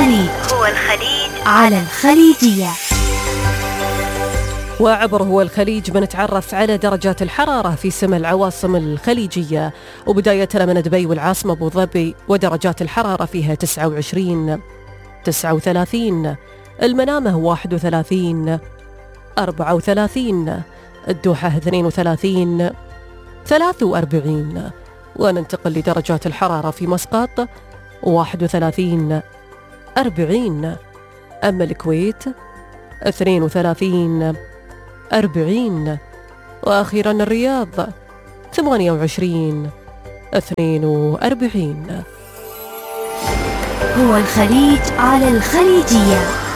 الخليج على الخليجية. وعبر هو الخليج بنتعرف على درجات الحرارة في سما العواصم الخليجية، وبداية من دبي والعاصمة أبو ظبي ودرجات الحرارة فيها 29 39، المنامة 31 34، الدوحة 32 43. وننتقل لدرجات الحرارة في مسقط 31 40، أما الكويت 32 40، وأخيرا الرياض 28 42. هو الخليج على الخليجية.